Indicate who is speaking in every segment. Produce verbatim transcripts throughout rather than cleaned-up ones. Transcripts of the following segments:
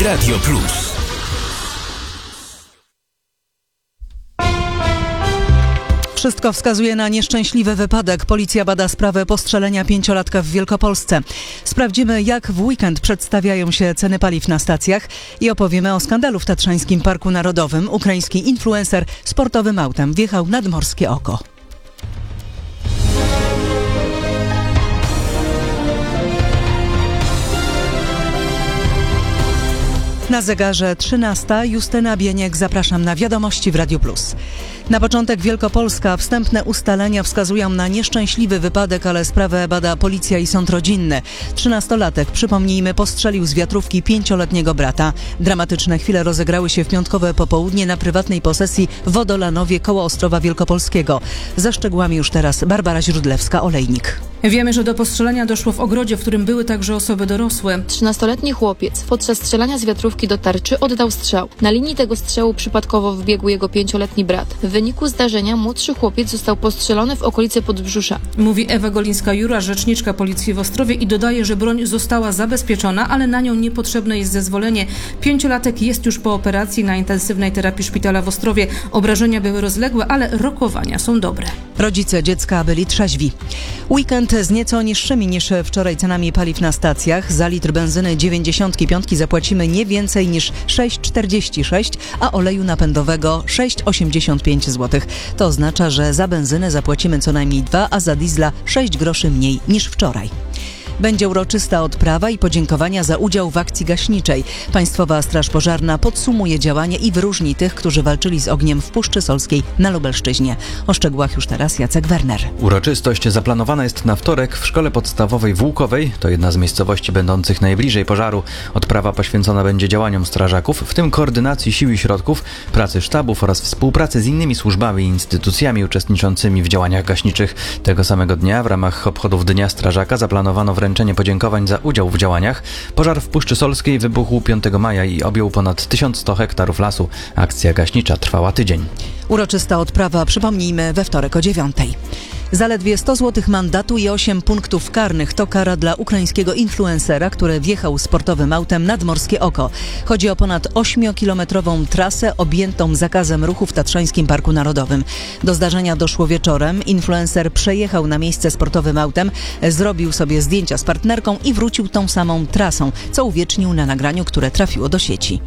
Speaker 1: Radio Plus.
Speaker 2: Wszystko wskazuje na nieszczęśliwy wypadek. Policja bada sprawę postrzelenia pięciolatka w Wielkopolsce. Sprawdzimy, jak w weekend przedstawiają się ceny paliw na stacjach i opowiemy o skandalu w Tatrzańskim Parku Narodowym. Ukraiński influencer sportowym autem wjechał nad Morskie Oko. Na zegarze trzynasta. Justyna Bieniek, zapraszam na wiadomości w Radiu Plus. Na początek Wielkopolska. Wstępne ustalenia wskazują na nieszczęśliwy wypadek, ale sprawę bada policja i sąd rodzinny. Trzynastolatek, przypomnijmy, postrzelił z wiatrówki pięcioletniego brata. Dramatyczne chwile rozegrały się w piątkowe popołudnie na prywatnej posesji w Wodolanowie koło Ostrowa Wielkopolskiego. Za szczegółami już teraz Barbara Źródlewska-Olejnik.
Speaker 3: Wiemy, że do postrzelenia doszło w ogrodzie, w którym były także osoby dorosłe.
Speaker 4: trzynastoletni chłopiec podczas strzelania z wiatrówki do tarczy oddał strzał. Na linii tego strzału przypadkowo wbiegł jego pięcioletni brat. W wyniku zdarzenia młodszy chłopiec został postrzelony w okolicy podbrzusza.
Speaker 3: Mówi Ewa Golińska-Jura, rzeczniczka policji w Ostrowie, i dodaje, że broń została zabezpieczona, ale na nią niepotrzebne jest zezwolenie. Pięciolatek jest już po operacji na intensywnej terapii szpitala w Ostrowie. Obrażenia były rozległe, ale rokowania są dobre.
Speaker 2: Rodzice dziecka byli trzeźwi. Weekend z nieco niższymi niż wczoraj cenami paliw na stacjach. Za litr benzyny dziewięćdziesiątki piątki zapłacimy nie więcej niż sześć czterdzieści sześć, a oleju napędowego sześć osiemdziesiąt pięć złotych. To oznacza, że za benzynę zapłacimy co najmniej dwa, a za diesla sześć groszy mniej niż wczoraj. Będzie uroczysta odprawa i podziękowania za udział w akcji gaśniczej. Państwowa Straż Pożarna podsumuje działania i wyróżni tych, którzy walczyli z ogniem w Puszczy Solskiej na Lubelszczyźnie. O szczegółach już teraz Jacek Werner.
Speaker 5: Uroczystość zaplanowana jest na wtorek w Szkole Podstawowej w Łukowej. To jedna z miejscowości będących najbliżej pożaru. Odprawa poświęcona będzie działaniom strażaków, w tym koordynacji sił i środków, pracy sztabów oraz współpracy z innymi służbami i instytucjami uczestniczącymi w działaniach gaśniczych. Tego samego dnia w ramach obchodów Dnia Strażaka zaplanowano wręczenie podziękowań za udział w działaniach. Pożar w Puszczy Solskiej wybuchł piątego maja i objął ponad tysiąc sto hektarów lasu. Akcja gaśnicza trwała tydzień.
Speaker 2: Uroczysta odprawa, przypomnijmy, we wtorek o dziewiątej. Zaledwie sto złotych mandatu i osiem punktów karnych to kara dla ukraińskiego influencera, który wjechał sportowym autem nad Morskie Oko. Chodzi o ponad ośmiokilometrową trasę objętą zakazem ruchu w Tatrzańskim Parku Narodowym. Do zdarzenia doszło wieczorem. Influencer przejechał na miejsce sportowym autem, zrobił sobie zdjęcia z partnerką i wrócił tą samą trasą, co uwiecznił na nagraniu, które trafiło do sieci.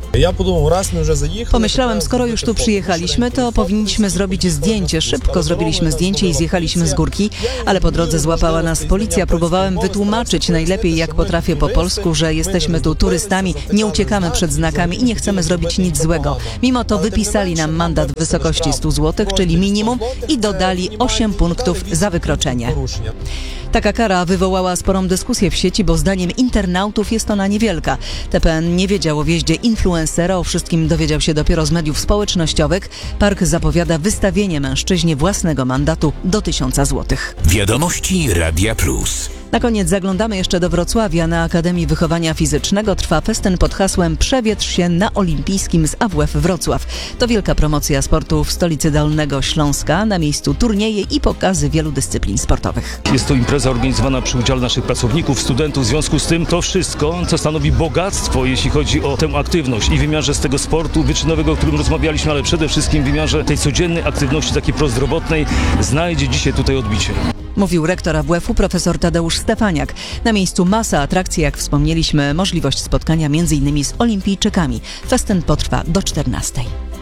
Speaker 2: Pomyślałem, skoro już tu przyjechaliśmy, to powinniśmy zrobić zdjęcie. Szybko zrobiliśmy zdjęcie i zjechaliśmy z górki, ale po drodze złapała nas policja. Próbowałem wytłumaczyć najlepiej, jak potrafię po polsku, że jesteśmy tu turystami, nie uciekamy przed znakami i nie chcemy zrobić nic złego. Mimo to wypisali nam mandat w wysokości stu złotych, czyli minimum, i dodali osiem punktów za wykroczenie. Taka kara wywołała sporą dyskusję w sieci, bo zdaniem internautów jest ona niewielka. T P N nie wiedział o wjeździe influencera, o wszystkim dowiedział się dopiero z mediów społecznościowych. Park zapowiada wystawienie mężczyźnie własnego mandatu do tysiąca złotych.
Speaker 1: Wiadomości Radia Plus.
Speaker 2: Na koniec zaglądamy jeszcze do Wrocławia. Na Akademii Wychowania Fizycznego trwa festyn pod hasłem Przewietrz się na Olimpijskim z A W F Wrocław. To wielka promocja sportu w stolicy Dolnego Śląska. Na miejscu turnieje i pokazy wielu dyscyplin sportowych.
Speaker 6: Jest to impreza organizowana przy udziale naszych pracowników, studentów. W związku z tym to wszystko, co stanowi bogactwo, jeśli chodzi o tę aktywność i w wymiarze z tego sportu wyczynowego, o którym rozmawialiśmy, ale przede wszystkim w wymiarze tej codziennej aktywności takiej prozdrowotnej, znajdzie dzisiaj tutaj odbicie.
Speaker 2: Mówił rektor A W F-u profesor Tadeusz Stefaniak. Na miejscu masa atrakcji, jak wspomnieliśmy, możliwość spotkania m.in. z olimpijczykami. Festyn potrwa do czternastej.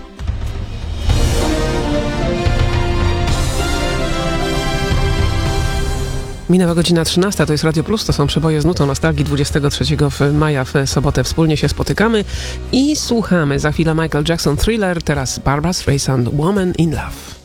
Speaker 7: Minęła godzina trzynasta, to jest Radio Plus, to są przeboje z nutą nostalgii. Dwudziestego trzeciego maja w sobotę wspólnie się spotykamy i słuchamy. Za chwilę Michael Jackson Thriller, teraz Barbra Streisand Woman in Love.